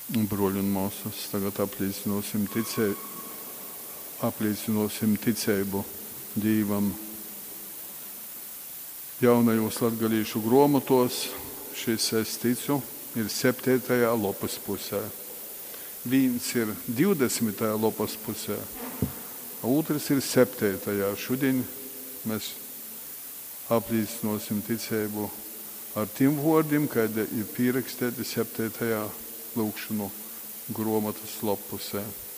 Broļi un māsas, tagad apliecinosim ticību Dīvam. Jaunajos latgalīšu gromotos šis es ticu ir 7. lapas pusē. Viens ir 20. lapas pusē, otrs ir 7. Šodien mēs apliecinosim ticību ar tiem vārdiem, kādi ir pierakstīti 7. lūkšanu gromotas lapusē.